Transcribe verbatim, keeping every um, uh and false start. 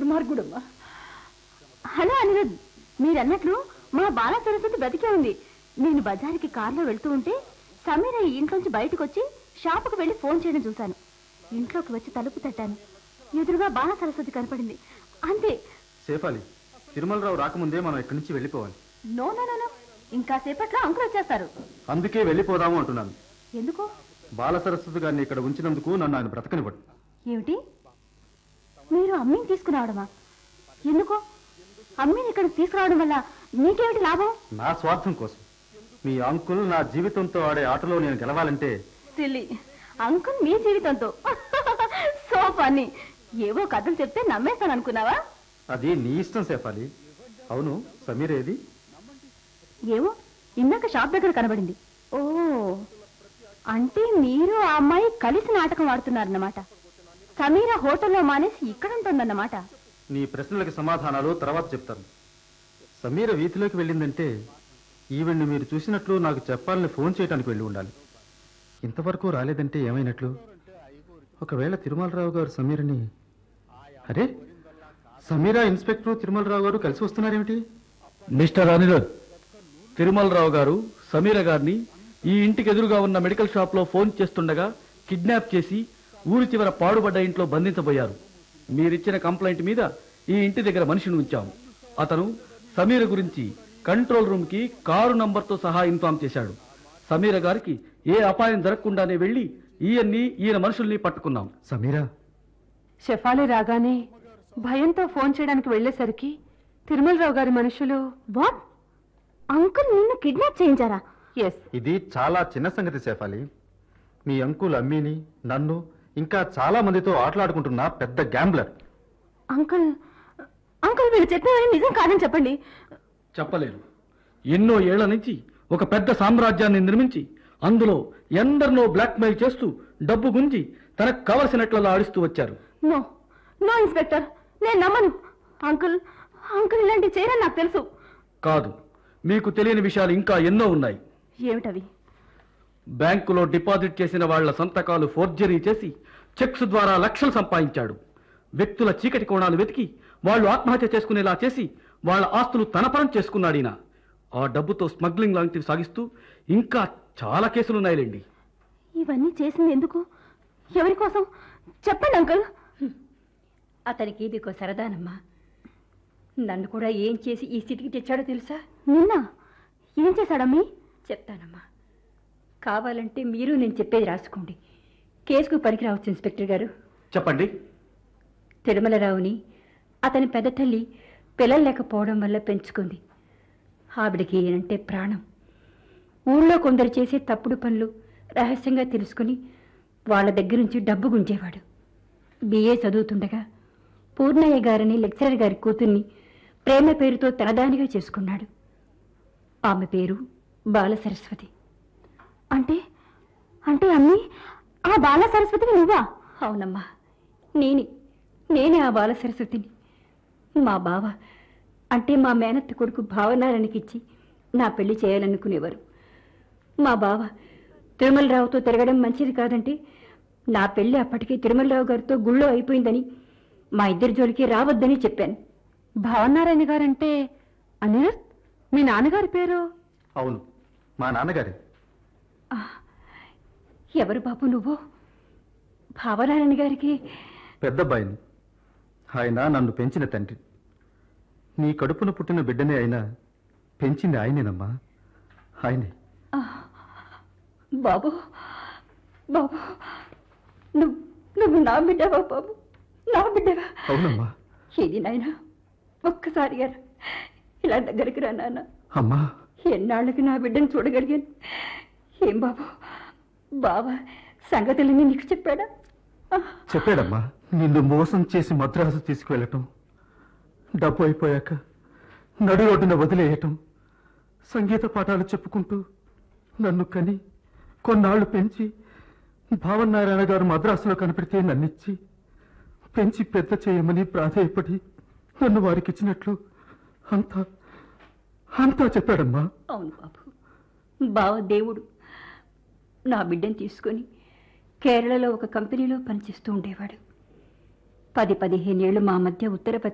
దుర్మార్గుడమ్మా. Hello Anirudh, మీరన్నట్లు మా బాల సరస్వతి బతికే ఉంది. నేను బజారుకి కారులో వెళ్తూ ఉంటే సమీర ఈ ఇంట్లోంచి బయటకు వచ్చి షాపుకు వెళ్లి ఫోన్ చేయడం చూశాను. ఇంట్లోకి వచ్చి తలుపు తట్టాను. ఎదురుగా బాల సరస్వతి కనపడింది. అంతే. సేఫాలి, తిరుమలరావు రాకముందే మనం ఇక్కడి నుంచి వెళ్ళిపోవాలి. నో నో నో, ఇంకా సేపట్లో అంకుల్ వచ్చేస్తారు. అందుకే వెళ్ళిపోదాము అంటున్నాను. ఎందుకు? బాల సరస్వతి గారిని ఇక్కడ ఉంచినందుకు నన్ను ఆయన బ్రతకనివ్వడు. ఏమిటి? మీరు అమ్మీని తీసుకురావడమా? ఎందుకు? అమ్మీని ఇక్కడ తీసుకురావడం వల్ల నీకేమిటి లాభం? నా స్వార్థం కోసం. మీ అంకుల్ నా జీవితంతో ఆడే ఆటలో నేను గెలవాలంటే. సిల్లీ, అంకుల్ మీ జీవితంతో? So funny. ఏవో కథలు చెప్తే నమ్మేస్తాను అనుకున్నావా? అది నీ ఇష్టం సేఫాలి. అవును, సమీర ఏది? ఏమో, ఇందాక షాప్ దగ్గర కనబడింది. ఓ, అంటే మీరు ఆ అమ్మాయి కలిసి నాటకం ఆడుతున్నారన్నమాట. సమీర హోటల్లో మానేసి ఇక్కడ ఉంటుందన్నమాట. నీ ప్రశ్నలకు సమాధానాలు తర్వాత చెప్తాను. సమీర వీధిలోకి వెళ్ళిందంటే ఈవెంట్ని మీరు చూసినట్లు నాకు చెప్పాలని ఫోన్ చేయడానికి వెళ్ళి ఉండాలి. ఇంతవరకు రాలేదంటే ఏమైనట్లు? ఒకవేళ తిరుమలరావు గారు సమీరని... అరే, సమీర ఇన్స్పెక్టర్ తిరుమలరావు గారు కలిసి వస్తున్నారేమిటి? మిస్టర్ అనిరుద్, తిరుమలరావు గారు సమీర గారిని ఈ ఇంటికి ఎదురుగా ఉన్న మెడికల్ షాప్ లో ఫోన్ చేస్తుండగా కిడ్నాప్ చేసి ఊరి చివర పాడుబడ్డ ఇంట్లో బంధించబోయారు. మీరిచ్చిన కంప్లైంట్ మీద ఈ ఇంటి దగ్గర మనిషిని ఉంచాము. అతను సమీర గురించి కంట్రోల్ రూమ్ కి కారు నంబర్తో సహా ఇన్ఫార్మ్ చేశాడు. సమీర గారికి ఏ అపాయం జరగకుండానే వెళ్లి ఈయన్ని ఈయన మనుషుల్ని పట్టుకున్నాం. సమీరా షెఫాలి రాగానే భయంతో ఫోన్ చేయడానికి వెళ్లేసరికి తిరుమలరావు గారి మనుషులు... వాట్? అంకుల్ నిన్ను కిడ్నాప్ చేయించారా? ఎస్. ఇది చాలా చిన్న సంగతి సేఫాలి. మీ అంకుల్ అమ్మీని, నన్ను, ఇంకా చాలా మందితో ఆటలాడుకుంటున్న పెద్ద గ్యాంబ్లర్. అంకుల్ అంకుల్ మీరు చెప్పినవని నిజం కాదని చెప్పండి. చెప్పలేరు. ఎన్నో ఏళ్ల నుంచి ఒక పెద్ద సామ్రాజ్యాన్ని నిర్మించి అందులో ఎందరినో బ్లాక్మెయిల్ చేస్తూ డబ్బు గుంజి తనకు కావలసినట్లలో ఆడిస్తూ వచ్చారు. నో నో ఇన్స్పెక్టర్, నేను నమ్మను. అంకుల్ అంకుల్ ఇలాంటి చేయరని నాకు తెలుసు. కాదు, మీకు తెలియని విషయాలు ఇంకా ఎన్నో ఉన్నాయి. ఏమిటవి? బ్యాంకులో డిపాజిట్ చేసిన వాళ్ల సంతకాలు ఫోర్జరీ చేసి చెక్స్ ద్వారా లక్షలు సంపాదించాడు. వ్యక్తుల చీకటి కోణాలు వెతికి వాళ్ళు ఆత్మహత్య చేసుకునేలా చేసి వాళ్ళ ఆస్తులు తన పరం చేసుకున్నాడినా. ఆ డబ్బుతో స్మగ్లింగ్ లాంటివి సాగిస్తూ ఇంకా చాలా కేసులున్నాయిలేండి. ఇవన్నీ చేసింది ఎందుకు? ఎవరి కోసం? చెప్పండి అంకుల్. అతనికి ఇదిగో సరదానమ్మా. నన్ను కూడా ఏం చేసి ఈ స్థితికి తెచ్చాడో తెలుసా? నిన్న ఏం చేశాడమ్మీ? చెప్తానమ్మా. కావాలంటే మీరు నేను చెప్పేది రాసుకోండి. కేసుకు పనికి రావచ్చు ఇన్స్పెక్టర్ గారు. చెప్పండి. తిరుమలరావుని అతని పెద్ద తల్లి పిల్లలు లేకపోవడం వల్ల పెంచుకుంది. ఆవిడకి అంటే ప్రాణం. ఊళ్ళో కొందరు చేసే తప్పుడు పనులు రహస్యంగా తెలుసుకుని వాళ్ళ దగ్గర నుంచి డబ్బు గుంజేవాడు. బిఏ చదువుతుండగా పూర్ణయ్య గారని లెక్చరర్ గారి కూతుర్ని ప్రేమ పేరుతో తనదానిగా చేసుకున్నాడు. ఆమె పేరు బాల సరస్వతి. అంటే అంటే అమ్మీ ఆ బాల సరస్వతిని నువ్వా? అవునమ్మా, నేనే నేనే ఆ బాల సరస్వతిని. మా బావ అంటే మా మేనత్త కొడుకు భావనారాయణకిచ్చి నా పెళ్లి చేయాలనుకునేవారు. మా బావ తిరుమలరావుతో తిరగడం మంచిది కాదంటే నా పెళ్లి అప్పటికే తిరుమలరావు గారితో గుళ్ళో అయిపోయిందని మా ఇద్దరి జోలికి రావద్దని చెప్పాను. భావనారాయణ గారంటే అనిరుద్ మీ నాన్నగారి పేరు? అవును, మా నాన్నగారే. ఎవరు బాబు నువ్వు? భావనారాయణ గారికి పెద్దబ్బాయిని. ఆయన నన్ను పెంచిన తండ్రి. నీ కడుపున పుట్టిన బిడ్డనే అయినా పెంచింది ఆయనేనమ్మా, ఆయనే. బాబు బాబు నువ్వు నువ్వు నా బిడ్డవా బాబు? నా బిడ్డవా? అవునమ్మా. ఏది నాయన, ఒక్కసారిగా ఇలా దగ్గరికి రా నాన్న. అమ్మా, ఎన్నాళ్ళకి నా బిడ్డను చూడగలిగాను. ఏం బాబు, బావ సంగతులన్నీ నీకు చెప్పాడా? చెప్పాడమ్మా. నిన్ను మోసం చేసి మద్రాసు తీసుకువెళ్ళటం, డబ్బు అయిపోయాక నడు రోడ్డున వదిలేయటం, సంగీత పాఠాలు చెప్పుకుంటూ నన్ను కని కొన్నాళ్లు పెంచి భావనారాయణ గారు మద్రాసులో కనిపెడితే నన్నిచ్చి పెంచి పెద్ద చేయమని ప్రాధేయపడి నన్ను వారికి ఇచ్చినట్లు అంతా అంతా చెప్పాడమ్మా. అవును బాబు, బావ దేవుడు. నా బిడ్డను తీసుకొని కేరళలో ఒక కంపెనీలో పనిచేస్తూ ఉండేవాడు. పది పదిహేనేళ్లు మా మధ్య ఉత్తర